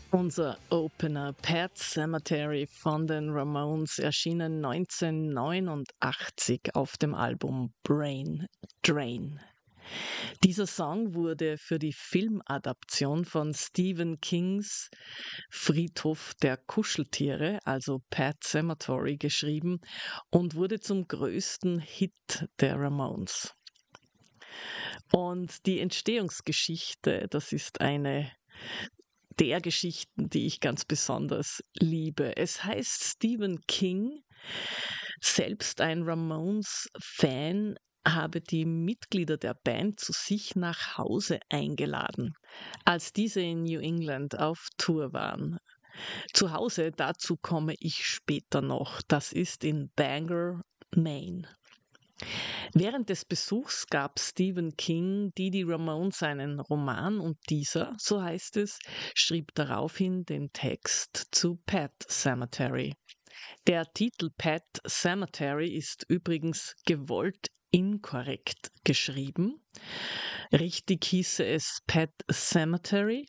Unser Opener Pet Sematary von den Ramones erschienen 1989 auf dem Album Brain Drain. Dieser Song wurde für die Filmadaption von Stephen Kings Friedhof der Kuscheltiere, also Pet Sematary, geschrieben und wurde zum größten Hit der Ramones. Und die Entstehungsgeschichte, das ist eine der Geschichten, die ich ganz besonders liebe. Es heißt, Stephen King, selbst ein Ramones-Fan, habe die Mitglieder der Band zu sich nach Hause eingeladen, als diese in New England auf Tour waren. Zu Hause, dazu komme ich später noch. Das ist in Bangor, Maine. Während des Besuchs gab Stephen King Dee Ramones einen Roman und dieser, so heißt es, schrieb daraufhin den Text zu Pet Sematary. Der Titel Pet Sematary ist übrigens gewollt inkorrekt geschrieben. Richtig hieße es Pet Sematary